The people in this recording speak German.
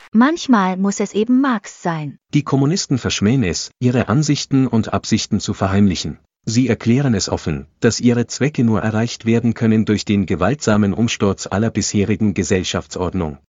Manchmal muss es eben Marx sein. Die Kommunisten verschmähen es, ihre Ansichten und Absichten zu verheimlichen. Sie erklären es offen, dass ihre Zwecke nur erreicht werden können durch den gewaltsamen Umsturz aller bisherigen Gesellschaftsordnung.